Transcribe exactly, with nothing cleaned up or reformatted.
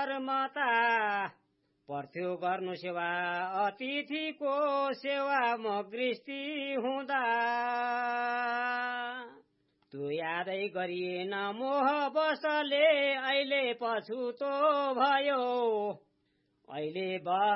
धर्मता पर्थ्यो गर्नु सेवा अतिथिको सेवा म गृष्टि हुँदा तु यादै गरिएन मोह बसले अहिले पछुतो भयो अहिले